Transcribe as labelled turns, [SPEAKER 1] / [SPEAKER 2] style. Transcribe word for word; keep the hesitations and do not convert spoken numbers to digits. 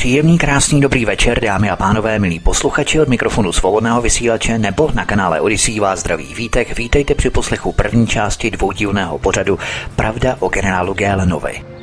[SPEAKER 1] Příjemný, krásný, dobrý večer, dámy a pánové, milí posluchači, od mikrofonu Svobodného vysílače nebo na kanále Odyssey vás zdraví Vítek. Vítejte při poslechu první části dvoudílného pořadu Pravda o generálu Gälenovi.